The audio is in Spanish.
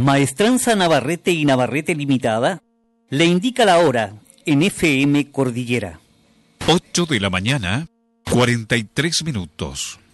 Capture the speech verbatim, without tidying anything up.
Maestranza Navarrete y Navarrete Limitada le indica la hora en F M Cordillera. ocho de la mañana, cuarenta y tres minutos.